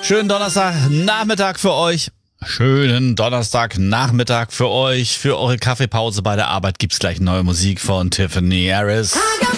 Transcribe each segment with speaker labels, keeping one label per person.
Speaker 1: Schönen Donnerstagnachmittag für euch. Schönen Donnerstagnachmittag für euch. Für eure Kaffeepause bei der Arbeit gibt's gleich neue Musik von Tiffany Harris.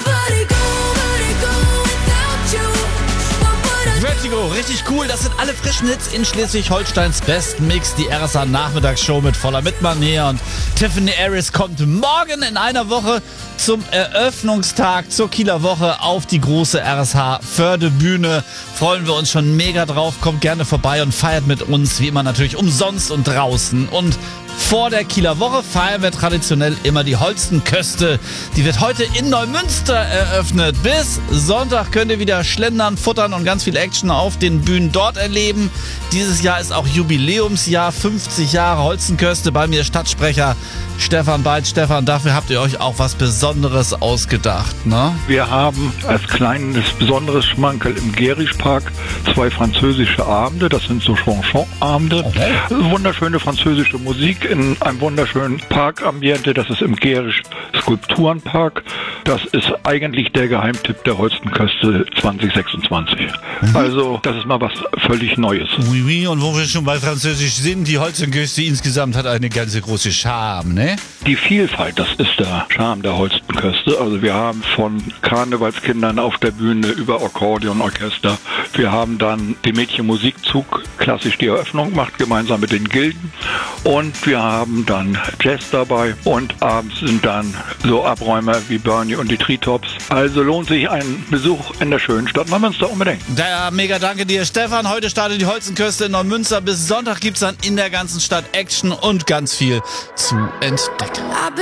Speaker 1: Vertigo, richtig cool. Das sind alle frischen Hits in Schleswig-Holsteins besten Mix. Die RSA Nachmittagsshow mit voller Mitmachne. Und Tiffany Harris kommt morgen in einer Woche zum Eröffnungstag zur Kieler Woche auf die große RSH Fördebühne. Freuen wir uns schon mega drauf. Kommt gerne vorbei und feiert mit uns. Wie immer natürlich umsonst und draußen. Und vor der Kieler Woche feiern wir traditionell immer die Holstenköste. Die wird heute in Neumünster eröffnet. Bis Sonntag könnt ihr wieder schlendern, futtern und ganz viel Action auf den Bühnen dort erleben. Dieses Jahr ist auch Jubiläumsjahr, 50 Jahre Holstenköste. Bei mir Stadtsprecher Stefan Beitz. Stefan, dafür habt ihr euch auch was Besonderes ausgedacht, ne?
Speaker 2: Wir haben als kleines besonderes Schmankerl im Gerischpark 2 französische Abende. Das sind so Chanson-Abende.
Speaker 1: Okay.
Speaker 2: Wunderschöne französische Musik in einem wunderschönen Parkambiente. Das ist im Gerisch Skulpturenpark. Das ist eigentlich der Geheimtipp der Holstenköste 2026. Also, das ist mal was völlig Neues.
Speaker 1: Oui, oui, und wo wir schon bei Französisch sind, die Holstenküste insgesamt hat eine ganz große Charme, ne?
Speaker 2: Die Vielfalt, das ist der Charme der Holstenköste. Also wir haben von Karnevalskindern auf der Bühne über Akkordeonorchester. Wir haben dann den Mädchenmusikzug, klassisch die Eröffnung macht, gemeinsam mit den Gilden. Und wir haben dann Jazz dabei. Und abends sind dann so Abräumer wie Bernie und die Treetops. Also lohnt sich ein Besuch in der schönen Stadt Neumünster unbedingt.
Speaker 1: Ja, mega danke dir, Stefan. Heute startet die Holstenküste in Neumünster. Bis Sonntag gibt's dann in der ganzen Stadt Action und ganz viel zu entdecken.